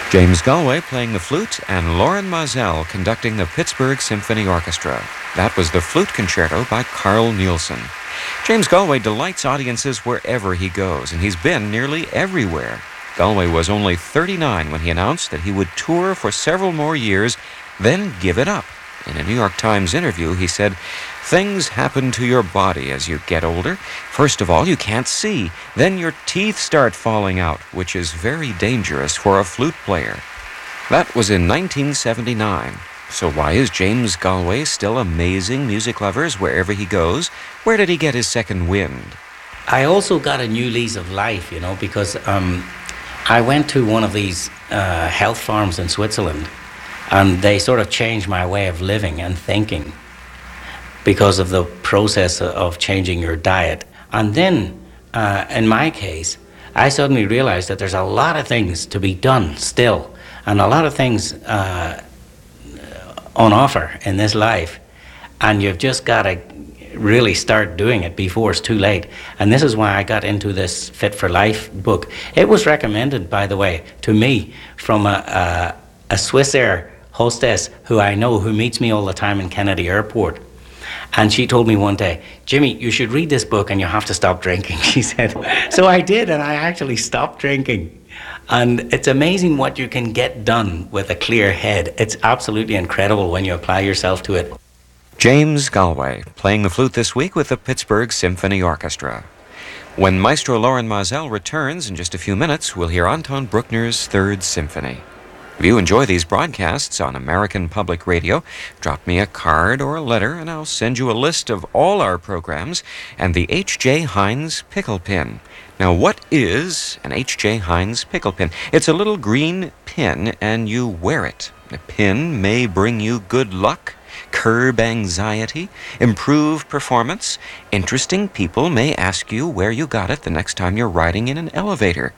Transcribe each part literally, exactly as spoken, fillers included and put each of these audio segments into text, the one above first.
James Galway playing the flute and Loren Mazel conducting the Pittsburgh Symphony Orchestra. That was the Flute Concerto by Carl Nielsen. James Galway delights audiences wherever he goes, and he's been nearly everywhere. Galway was only thirty-nine when he announced that he would tour for several more years, then give it up. In a New York Times interview, he said, "Things happen to your body as you get older. First of all, you can't see. Then your teeth start falling out, which is very dangerous for a flute player." That was in nineteen seventy-nine. So why is James Galway still amazing music lovers wherever he goes? Where did he get his second wind? I also got a new lease of life, you know, because um, I went to one of these uh, health farms in Switzerland, and they sort of changed my way of living and thinking because of the process of changing your diet. And then, uh, in my case, I suddenly realized that there's a lot of things to be done still, and a lot of things uh, on offer in this life, and you've just got to really start doing it before it's too late. And this is why I got into this Fit for Life book. It was recommended, by the way, to me from a, a, a Swissair hostess who I know, who meets me all the time in Kennedy Airport. And she told me one day, "Jimmy, you should read this book and you have to stop drinking," she said. So I did, and I actually stopped drinking. And it's amazing what you can get done with a clear head. It's absolutely incredible when you apply yourself to it. James Galway playing the flute this week with the Pittsburgh Symphony Orchestra. When Maestro Loren Mazel returns in just a few minutes, we'll hear Anton Bruckner's Third Symphony. If you enjoy these broadcasts on American Public Radio, drop me a card or a letter and I'll send you a list of all our programs and the H J. Heinz Pickle Pin. Now, what is an H J. Heinz Pickle Pin? It's a little green pin and you wear it. The pin may bring you good luck, curb anxiety, improve performance. Interesting people may ask you where you got it the next time you're riding in an elevator.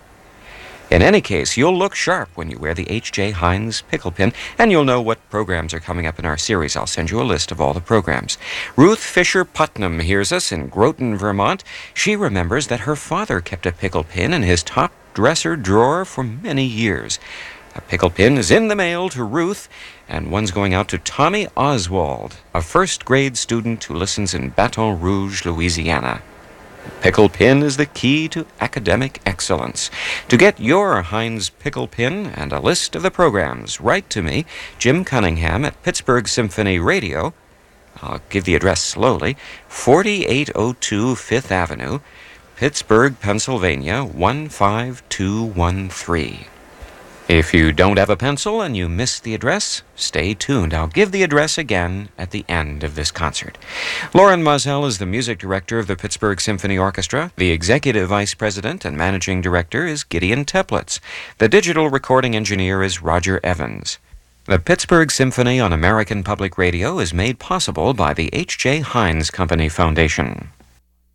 In any case, you'll look sharp when you wear the H J. Heinz Pickle Pin, and you'll know what programs are coming up in our series. I'll send you a list of all the programs. Ruth Fisher Putnam hears us in Groton, Vermont. She remembers that her father kept a pickle pin in his top dresser drawer for many years. A pickle pin is in the mail to Ruth, and one's going out to Tommy Oswald, a first-grade student who listens in Baton Rouge, Louisiana. Pickle Pin is the key to academic excellence. To get your Heinz Pickle Pin and a list of the programs, write to me, Jim Cunningham, at Pittsburgh Symphony Radio. I'll give the address slowly. forty-eight oh two Fifth Avenue, Pittsburgh, Pennsylvania, one five two one three. If you don't have a pencil and you missed the address, stay tuned. I'll give the address again at the end of this concert. Loren Mazel is the music director of the Pittsburgh Symphony Orchestra. The executive vice president and managing director is Gideon Teplitz. The digital recording engineer is Roger Evans. The Pittsburgh Symphony on American Public Radio is made possible by the H J. Heinz Company Foundation.